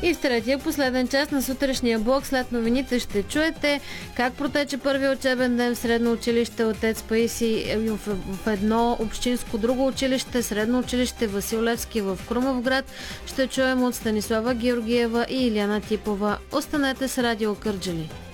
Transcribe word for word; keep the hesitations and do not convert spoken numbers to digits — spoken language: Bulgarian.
И в третия последен част на сутрешния блок след новините ще чуете как протече първия учебен ден в средно училище Отец Паисий в едно общинско друго училище, средно училище Васил Левски в Крумовград. Ще чуем от Станислава Георгиева и Иляна Типова. Останете с Радио Кърджали.